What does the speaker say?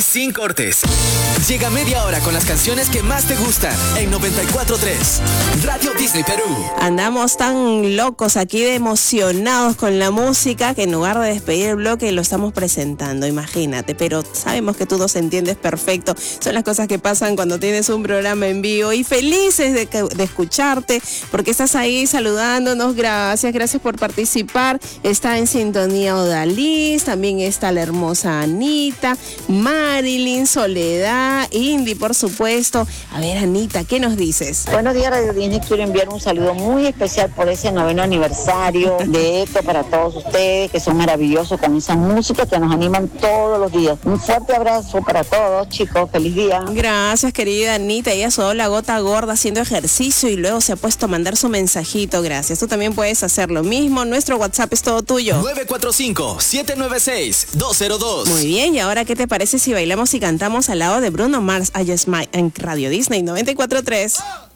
Sin cortes. Llega media hora con las canciones que más te gustan en 94.3 Radio Disney Perú. Andamos tan locos aquí de emocionados con la música que en lugar de despedir el bloque lo estamos presentando, imagínate, pero sabemos que tú nos entiendes perfecto. Son las cosas que pasan cuando tienes un programa en vivo y felices de escucharte porque estás ahí saludándonos. Gracias por participar. Está en sintonía Odalis, también está la hermosa Anita, Marilyn, Soledad, Indy, por supuesto. A ver, Anita, ¿qué nos dices? Buenos días, Radio Disney. Quiero enviar un saludo muy especial por ese 9º aniversario de esto para todos ustedes, que son maravillosos con esa música que nos animan todos los días. Un fuerte abrazo para todos, chicos. Feliz día. Gracias, querida Anita. Ella sudó la gota gorda haciendo ejercicio y luego se ha puesto a mandar su mensajito. Gracias. Tú también puedes hacer lo mismo. Nuestro WhatsApp es todo tuyo. 945-796-202. Muy bien. ¿Y ahora qué te parece si bailamos y cantamos al lado de Bruno Mars, I Just Might, en Radio Disney 94.3?